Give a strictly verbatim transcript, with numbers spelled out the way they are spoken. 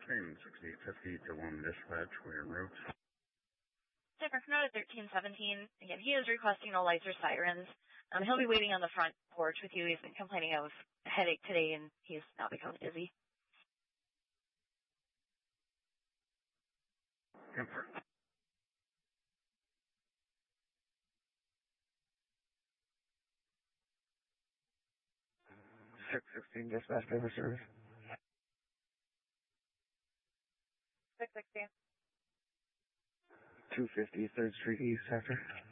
train sixty-eight fifty to one dispatch, we're en route. Denver Canada thirteen seventeen. Again, he is requesting no lights or sirens. Um, he'll be waiting on the front porch with you. He's been complaining of a headache today, and he's now become dizzy. Confirm. six sixteen dispatch paper service. six sixteen. two fifty third Street East sector.